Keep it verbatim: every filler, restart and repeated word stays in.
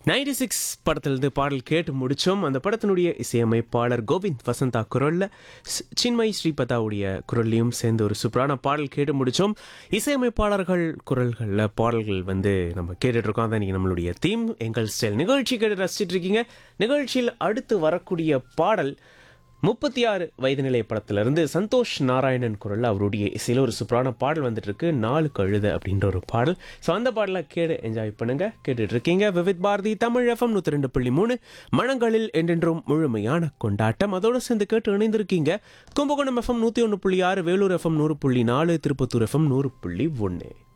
Ninety six படத்திலிருந்து பாடல் கேட்டு முடித்தோம். அந்த படத்தினுடைய இசையமைப்பாளர் கோவிந்த் வசந்தா குரலில், சின்மய் ஸ்ரீபதாவுடைய குரல்லையும் சேர்ந்து ஒரு சூப்பரான பாடல் கேட்டு முடித்தோம். இசையமைப்பாளர்கள் குரல்களில் பாடல்கள் வந்து நம்ம கேட்டுட்ருக்கோம். அதான் இன்றைக்கி நம்மளுடைய தீம் எங்கள் ஸ்டைல் நிகழ்ச்சி கேட்டு ரசிச்சிட்டு இருக்கீங்க. நிகழ்ச்சியில் அடுத்து வரக்கூடிய பாடல் முப்பத்தி ஆறு வயது நிலை படத்திலிருந்து சந்தோஷ் நாராயணன் குரலில் அவருடைய இசையில் ஒரு சூப்பரான பாடல் வந்துட்டு இருக்கு, நாலு கழுத அப்படின்ற ஒரு பாடல். ஸோ அந்த பாடலை கேட்டு என்ஜாய் பண்ணுங்க. கேட்டுட்டு இருக்கீங்க விவித் பாரதி தமிழ் எஃப்எம் நூற்றி ரெண்டு புள்ளி மூணு மனங்களில் என்றென்றும் முழுமையான கொண்டாட்டம். அதோடு சேர்ந்து கேட்டு இணைந்திருக்கீங்க கும்பகோணம் எஃப்எம் நூற்றி ஒன்று புள்ளி ஆறு, வேலூர் எஃப்எம் நூறு புள்ளி நாலு, திருப்பத்தூர் எஃப்எம் நூறு புள்ளி ஒன்று.